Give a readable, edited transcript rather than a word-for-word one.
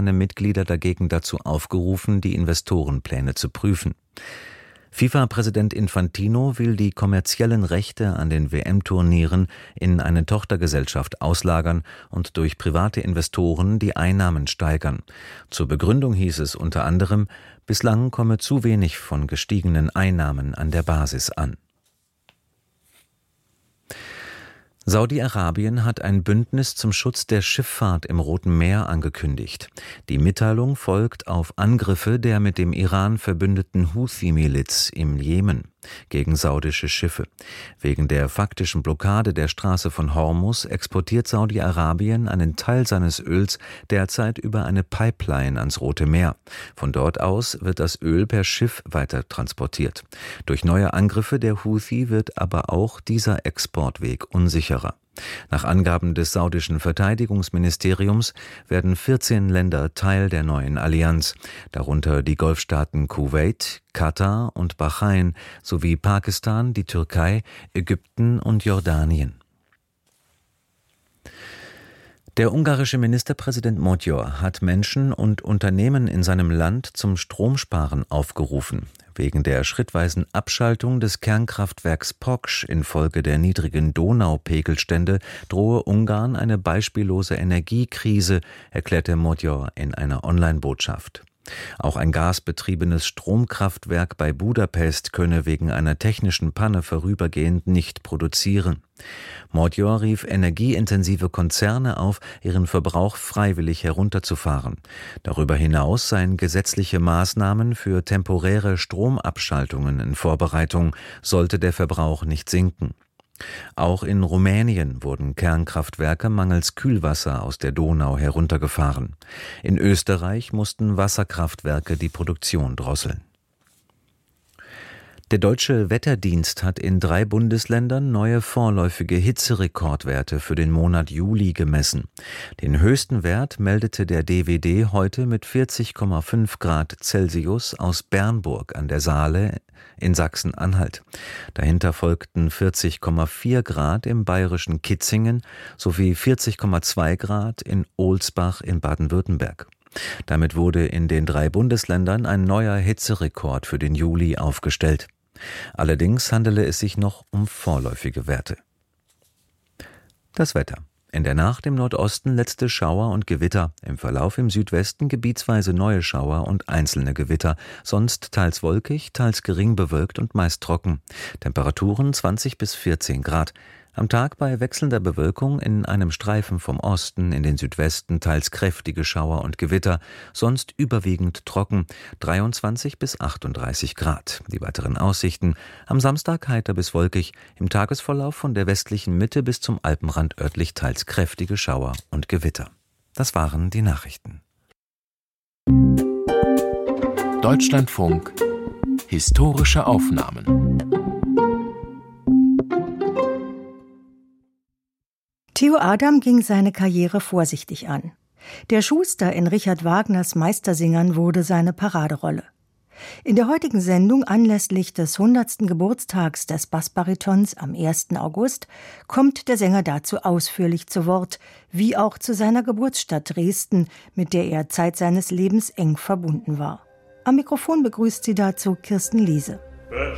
seine Mitglieder dagegen dazu aufgerufen, die Investorenpläne zu prüfen. FIFA-Präsident Infantino will die kommerziellen Rechte an den WM-Turnieren in eine Tochtergesellschaft auslagern und durch private Investoren die Einnahmen steigern. Zur Begründung hieß es unter anderem, bislang komme zu wenig von gestiegenen Einnahmen an der Basis an. Saudi-Arabien hat ein Bündnis zum Schutz der Schifffahrt im Roten Meer angekündigt. Die Mitteilung folgt auf Angriffe der mit dem Iran verbündeten Houthi-Miliz im Jemen gegen saudische Schiffe. Wegen der faktischen Blockade der Straße von Hormuz exportiert Saudi-Arabien einen Teil seines Öls derzeit über eine Pipeline ans Rote Meer. Von dort aus wird das Öl per Schiff weiter transportiert. Durch neue Angriffe der Houthi wird aber auch dieser Exportweg unsicherer. Nach Angaben des saudischen Verteidigungsministeriums werden 14 Länder Teil der neuen Allianz, darunter die Golfstaaten Kuwait, Katar und Bahrain sowie Pakistan, die Türkei, Ägypten und Jordanien. Der ungarische Ministerpräsident Magyar hat Menschen und Unternehmen in seinem Land zum Stromsparen aufgerufen. Wegen der schrittweisen Abschaltung des Kernkraftwerks Poksch infolge der niedrigen Donaupegelstände drohe Ungarn eine beispiellose Energiekrise, erklärte Magyar in einer Online-Botschaft. Auch ein gasbetriebenes Stromkraftwerk bei Budapest könne wegen einer technischen Panne vorübergehend nicht produzieren. Magyar rief energieintensive Konzerne auf, ihren Verbrauch freiwillig herunterzufahren. Darüber hinaus seien gesetzliche Maßnahmen für temporäre Stromabschaltungen in Vorbereitung, sollte der Verbrauch nicht sinken. Auch in Rumänien wurden Kernkraftwerke mangels Kühlwasser aus der Donau heruntergefahren. In Österreich mussten Wasserkraftwerke die Produktion drosseln. Der Deutsche Wetterdienst hat in 3 Bundesländern neue vorläufige Hitzerekordwerte für den Monat Juli gemessen. Den höchsten Wert meldete der DWD heute mit 40,5 Grad Celsius aus Bernburg an der Saale in Sachsen-Anhalt. Dahinter folgten 40,4 Grad im bayerischen Kitzingen sowie 40,2 Grad in Ohlsbach in Baden-Württemberg. Damit wurde in den 3 Bundesländern ein neuer Hitzerekord für den Juli aufgestellt. Allerdings handele es sich noch um vorläufige Werte. Das Wetter. In der Nacht im Nordosten letzte Schauer und Gewitter, im Verlauf im Südwesten gebietsweise neue Schauer und einzelne Gewitter, sonst teils wolkig, teils gering bewölkt und meist trocken. Temperaturen 20 bis 14 Grad. Am Tag bei wechselnder Bewölkung in einem Streifen vom Osten in den Südwesten teils kräftige Schauer und Gewitter, sonst überwiegend trocken, 23 bis 38 Grad. Die weiteren Aussichten: am Samstag heiter bis wolkig, im Tagesverlauf von der westlichen Mitte bis zum Alpenrand örtlich teils kräftige Schauer und Gewitter. Das waren die Nachrichten. Deutschlandfunk Historische Aufnahmen. Theo Adam ging seine Karriere vorsichtig an. Der Schuster in Richard Wagners Meistersingern wurde seine Paraderolle. In der heutigen Sendung anlässlich des 100. Geburtstags des Bassbaritons am 1. August kommt der Sänger dazu ausführlich zu Wort, wie auch zu seiner Geburtsstadt Dresden, mit der er Zeit seines Lebens eng verbunden war. Am Mikrofon begrüßt sie dazu Kirsten Liese.